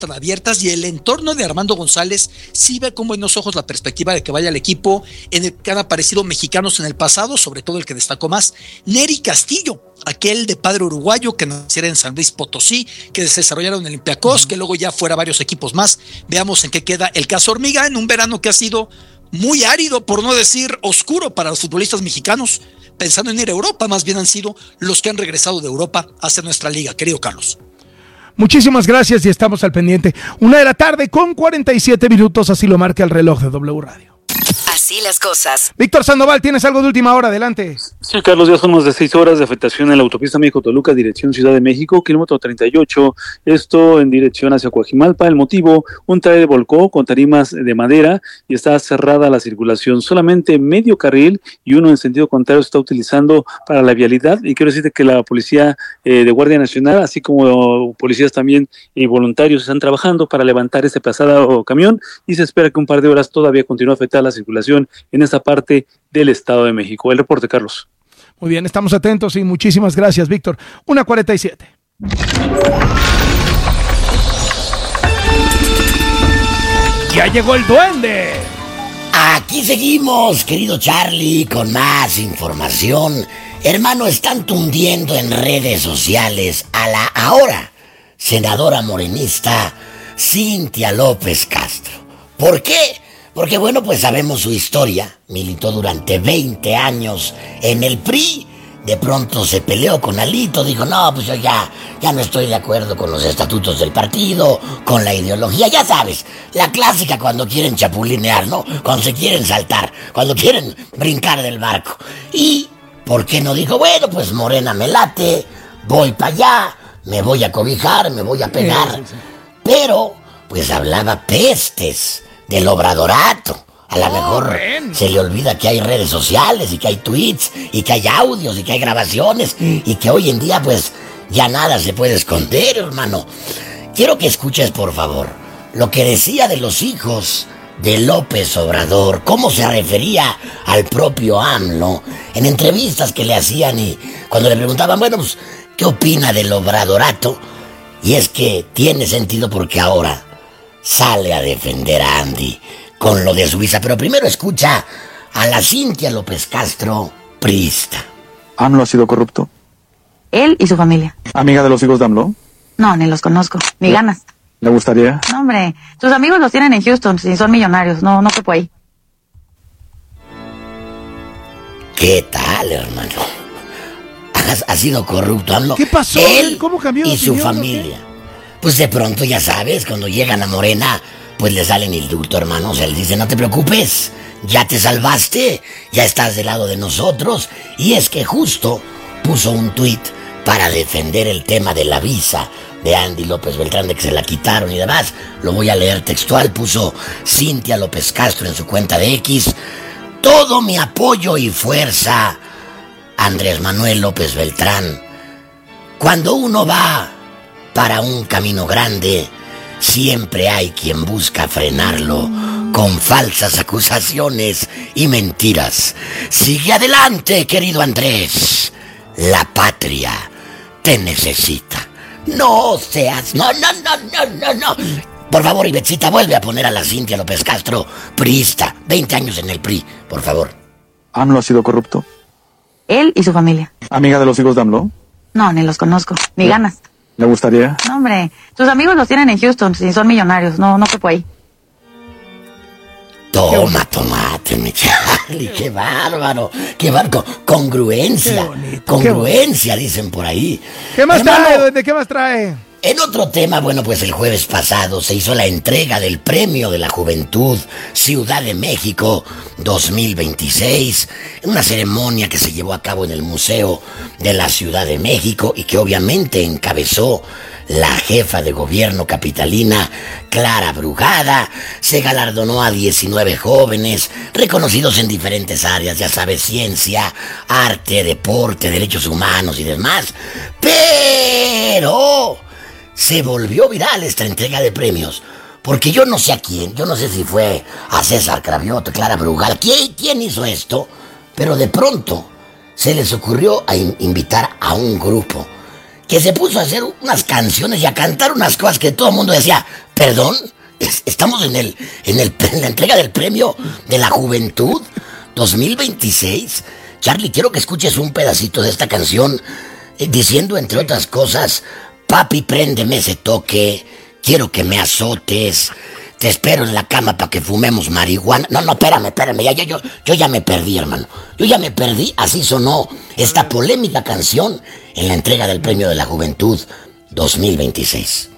tan abiertas, y el entorno de Armando González sí ve con buenos ojos la perspectiva de que vaya al equipo en el que han aparecido mexicanos en el pasado, sobre todo el que destacó más, Nery Castillo, aquel de padre uruguayo que naciera en San Luis Potosí, que se desarrollaron en Olympiacos, que luego ya fuera varios equipos más. Veamos en qué queda el caso Hormiga en un verano que ha sido muy árido, por no decir oscuro, para los futbolistas mexicanos. Pensando en ir a Europa, más bien han sido los que han regresado de Europa hacia nuestra liga, querido Carlos. Muchísimas gracias y estamos al pendiente. 1:47 así lo marca el reloj de W Radio. Así las cosas. Víctor Sandoval, ¿tienes algo de última hora? Adelante. Sí, Carlos, ya son más de 6 horas de afectación en la autopista México-Toluca, dirección Ciudad de México, kilómetro 38, esto en dirección hacia Coajimalpa. El motivo, un tráiler volcó con tarimas de madera y está cerrada la circulación, solamente medio carril y uno en sentido contrario se está utilizando para la vialidad. Y quiero decirte que la policía de Guardia Nacional, así como policías también y voluntarios, están trabajando para levantar este pesado camión y se espera que un par de horas todavía continúe afectada la circulación en esta parte del Estado de México. El reporte, Carlos. Muy bien, estamos atentos y muchísimas gracias, Víctor. 1:47. ¡Ya llegó el duende! Aquí seguimos, querido Charlie, con más información. Hermano, están tundiendo en redes sociales a la ahora senadora morenista Cintia López Castro. ¿Por qué? Porque bueno, pues sabemos su historia. Militó durante 20 años en el PRI. De pronto se peleó con Alito. Dijo, no, pues yo ya no estoy de acuerdo con los estatutos del partido, con la ideología. Ya sabes, la clásica cuando quieren chapulinear, ¿no? Cuando se quieren saltar, cuando quieren brincar del barco. Y, ¿por qué no dijo, bueno, pues Morena me late, voy para allá, me voy a cobijar, me voy a pegar? Sí. Pero, pues hablaba pestes del obradorato. A lo mejor se le olvida que hay redes sociales y que hay tweets y que hay audios y que hay grabaciones y que hoy en día pues ya nada se puede esconder, hermano. Quiero que escuches, por favor, lo que decía de los hijos de López Obrador, cómo se refería al propio AMLO en entrevistas que le hacían y cuando le preguntaban, bueno, pues, ¿qué opina del obradorato? Y es que tiene sentido porque ahora sale a defender a Andy con lo de Suiza. Pero primero escucha a la Cintia López Castro, priista. ¿AMLO ha sido corrupto? Él y su familia. ¿Amiga de los hijos de AMLO? No, ni los conozco, ni ganas. ¿Le gustaría? No, hombre, sus amigos los tienen en Houston, si son millonarios, no fue ahí. ¿Qué tal, hermano? ¿Ha sido corrupto AMLO? ¿Qué pasó? Él ¿Cómo cambió y su familia. Pues de pronto, ya sabes, cuando llegan a Morena, pues le salen indulto, hermano. O sea, le dicen, no te preocupes, ya te salvaste, ya estás del lado de nosotros. Y es que justo puso un tuit para defender el tema de la visa de Andy López Beltrán, de que se la quitaron y demás. Lo voy a leer textual. Puso Cintia López Castro en su cuenta de X: todo mi apoyo y fuerza, Andrés Manuel López Beltrán. Cuando uno va para un camino grande, siempre hay quien busca frenarlo con falsas acusaciones y mentiras. Sigue adelante, querido Andrés. La patria te necesita. No seas... No. Por favor, Ivetsita, vuelve a poner a la Cintia López Castro, priista, 20 años en el PRI, por favor. ¿AMLO ha sido corrupto? Él y su familia. ¿Amiga de los hijos de AMLO? No, ni los conozco, ni ganas. ¿Le gustaría? No, hombre, sus amigos los tienen en Houston, si son millonarios, no fue ahí. Toma, tomate, mi Charlie, qué bárbaro, congruencia, dicen por ahí. ¿Qué más trae, duende? ¿Qué más trae? En otro tema, bueno, pues el jueves pasado se hizo la entrega del Premio de la Juventud Ciudad de México 2026, una ceremonia que se llevó a cabo en el Museo de la Ciudad de México y que obviamente encabezó la jefa de gobierno capitalina, Clara Brugada. Se galardonó a 19 jóvenes reconocidos en diferentes áreas, ya sabes, ciencia, arte, deporte, derechos humanos y demás. Pero se volvió viral esta entrega de premios, porque yo no sé a quién, yo no sé si fue a César Cravioto, Clara Brugada, ¿quién hizo esto? Pero de pronto se les ocurrió invitar a un grupo que se puso a hacer unas canciones y a cantar unas cosas que todo el mundo decía, Perdón, estamos en la entrega del premio de la juventud 2026. Charlie, quiero que escuches un pedacito de esta canción diciendo, entre otras cosas: papi, préndeme ese toque, quiero que me azotes, te espero en la cama para que fumemos marihuana. No, espérame, yo ya me perdí, hermano. Yo ya me perdí, así sonó esta polémica canción en la entrega del premio de la juventud 2026.